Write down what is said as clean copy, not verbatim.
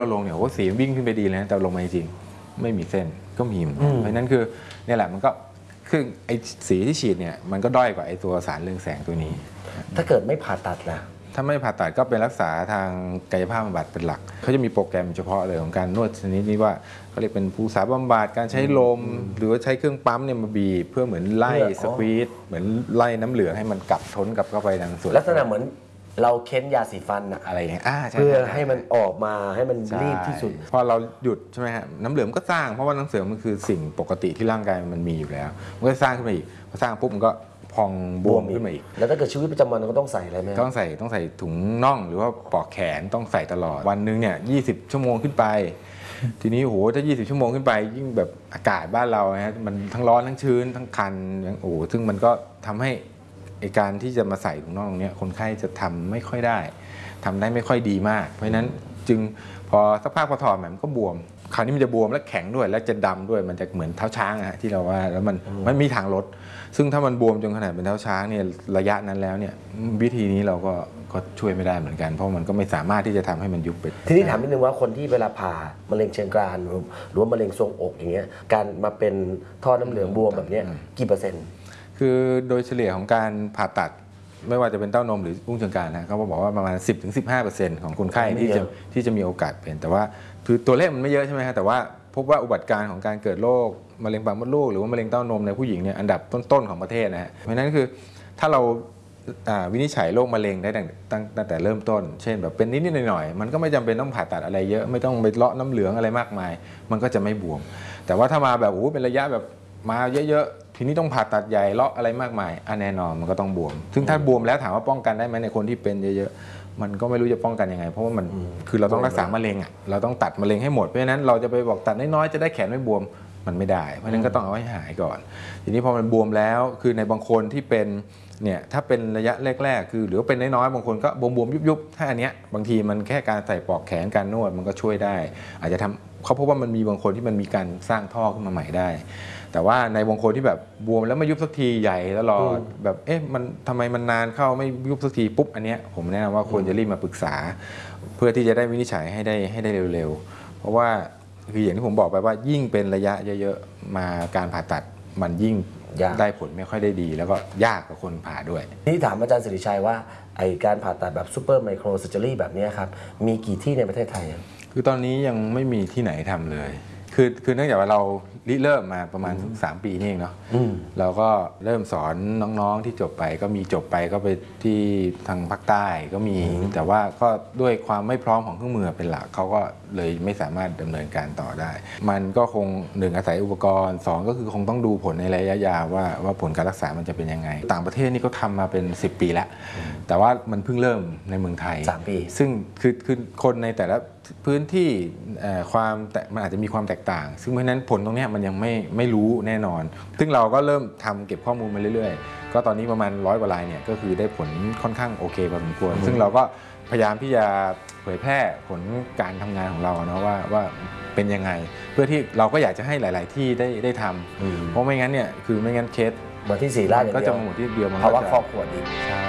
เราลงเนี่ยโอ้สีวิ่งขึ้นไปดีเลยนะแต่ลงมาจริงไม่มีเส้นก็มีเพราะนั้นคือเนี่ยแหละมันก็คือไอ้สีที่ฉีดเนี่ยมันก็ด้อยกว่าไอ้ตัวสารเรืองแสงตัวนี้ถ้าเกิดไม่ผ่าตัดล่ะถ้าไม่ผ่าตัดก็เป็นรักษาทางกายภาพบำบัดเป็นหลักเขาจะมีโปรแกรมเฉพาะเลยของการนวดชนิดนี้ว่าเขาเรียกเป็นภูษาบำบัดการใช้ลมหรือว่าใช้เครื่องปั๊มเนี่ยมาบีบเพื่อเหมือนไล่สควีตเหมือนไล่น้ำเหลืองให้มันกลับทนกลับเข้าไปทางส่วนลักษณะเหมือนเราเค้นยาสีฟันอะไรอย่างเงี้ยเพื่อให้มันออกมาให้มันรีบที่สุดพอเราหยุดใช่ไหมฮะน้ำเหลืองก็สร้างเพราะว่าน้ำเหลืองมันคือสิ่งปกติที่ร่างกายมันมีอยู่แล้วมันก็สร้างขึ้นมาอีกพอสร้างปุ๊บมันก็พองบวมขึ้นมาอีกแล้วถ้าเกิดชีวิตประจำวันก็ต้องใส่อะไรไหมต้องใส่ถุงน่องหรือว่าปลอกแขนต้องใส่ตลอดวันนึงเนี่ย20 ชั่วโมงขึ้นไปทีนี้โหถ้า20 ชั่วโมงขึ้นไปยิ่งแบบอากาศบ้านเราฮะมันทั้งร้อนทั้งชื้นทั้งคันโอ้ซึ่งมันก็ทำให้การที่จะมาใส่ถุงน่องเนี่ยคนไข้จะทำไม่ค่อยได้ทำได้ไม่ค่อยดีมากเพราะฉะนั้นจึงพอสักพักพอถอดมันก็บวมคราวนี้มันจะบวมและแข็งด้วยและจะดำด้วยมันจะเหมือนเท้าช้างอะที่เราว่าแล้วมันมีทางลดซึ่งถ้ามันบวมจนขนาดเป็นเท้าช้างเนี่ยระยะนั้นแล้วเนี่ยวิธีนี้เราก็ช่วยไม่ได้เหมือนกันเพราะมันก็ไม่สามารถที่จะทำให้มันยุบไปทีนี้ถามนิดนึงว่าคนที่เวลาผ่ามะเร็งเชิงกรานหรือว่ามะเร็งทรวงอกอย่างเงี้ยการมาเป็นท่อน้ำเหลืองบวมแบบนี้กี่เปอร์เซ็นต์คือโดยเฉลี่ยของการผ่าตัดไม่ว่าจะเป็นเต้านมหรืออุ้งเชิงกรานนะเขาบอกว่าประมาณ 10-15% ของคนไข้ที่จะมีโอกาสเป็นแต่ว่าคือตัวเลขมันไม่เยอะใช่ไหมฮะแต่ว่าพบว่าอุบัติการของการเกิดโรคมะเร็งปากมดลูกหรือว่ามะเร็งเต้านมในผู้หญิงเนี่ยอันดับต้นๆของประเทศนะฮะเพราะฉะนั้นคือถ้าเราวินิจฉัยโรคมะเร็งได้ตั้งแต่เริ่มต้นเช่นแบบเป็นนิดๆหน่อยๆมันก็ไม่จำเป็นต้องผ่าตัดอะไรเยอะไม่ต้องไปเลาะน้ำเหลืองอะไรมากมายมันก็จะไม่บวมแต่ว่าถ้ามาแบบโอ้เป็นระยะแบบมาเยอะๆทีนี้ต้องผ่าตัดใหญ่เลาะอะไรมากมายแน่นอนมันก็ต้องบวมซึ่งถ้าบวมแล้วถามว่าป้องกันได้ไหมในคนที่เป็นเยอะๆมันก็ไม่รู้จะป้องกันยังไงเพราะว่ามันคือเราต้องรักษามะเร็งอ่ะเราต้องตัดมะเร็งให้หมดเพราะฉะนั้นเราจะไปบอกตัดน้อยๆจะได้แขนไม่บวมมันไม่ได้เพราะฉะนั้นก็ต้องเอาให้หายก่อนทีนี้พอมันบวมแล้วคือในบางคนที่เป็นเนี่ยถ้าเป็นระยะแรกๆคือหรือเป็นน้อยๆบางคนก็บวมๆยุบๆถ้าอันเนี้ยบางทีมันแค่การใส่ปลอกแขนการนวดมันก็ช่วยได้อาจจะทำเขาพบว่ามันมีบางคนที่มันมีการสร้างท่อขึ้นมาใหม่ได้แต่ว่าในบางคนที่แบบบวมแล้วไม่ยุบสักทีใหญ่ตลอดแบบมันทำไมมันนานเข้าไม่ยุบสักทีปุ๊บอันเนี้ยผมแนะนำว่าควรจะรีบมาปรึกษาเพื่อที่จะได้วินิจฉัยให้ได้เร็วๆเพราะว่าคืออย่างที่ผมบอกไปว่ายิ่งเป็นระยะเยอะๆมาการผ่าตัดมันยิ่งได้ผลไม่ค่อยได้ดีแล้วก็ยากกับคนผ่าด้วยนี่ถามอาจารย์สิริชัยว่าไอการผ่าตัดแบบซูเปอร์ไมโครเซอร์เจอรี่แบบนี้ครับมีกี่ที่ในประเทศไทยคือตอนนี้ยังไม่มีที่ไหนทำเลยคือเนื่องจากว่าเราเริ่มมาประมาณ3 ปีนี่เองเนาะเราก็เริ่มสอนน้องๆที่จบไปก็มีจบไปก็ไปที่ทางภาคใต้ก็มีแต่ว่าก็ด้วยความไม่พร้อมของเครื่องมือเป็นหลักเขาก็เลยไม่สามารถดำเนินการต่อได้มันก็คง1อาศัยอุปกรณ์2ก็คือคงต้องดูผลในระยะยาวว่าผลการรักษามันจะเป็นยังไงต่างประเทศนี่ก็ทำมาเป็น10 ปีแล้วแต่ว่ามันเพิ่งเริ่มในเมืองไทย 3 ปีซึ่งคือคนในแต่ละพื้นที่มันอาจจะมีความแตกต่างซึ่งเพราะนั้นผลตรงนี้มันยังไม่รู้แน่นอนซึ่งเราก็เริ่มทำเก็บข้อมูลมาเรื่อยๆก็ตอนนี้ประมาณ100 กว่ารายเนี่ยก็คือได้ผลค่อนข้างโอเคพอสมควรซึ่งเราก็พยายามที่จะเผยแพร่ผลการทำงานของเราเนาะว่าเป็นยังไงเพื่อที่เราก็อยากจะให้หลายๆที่ได้ทำเพราะไม่งั้นเนี่ยคือไม่งั้นเคสมาที่ศรีราชก็จะมาหมดที่เดียวมันภาวะครอบครัวอีกใช่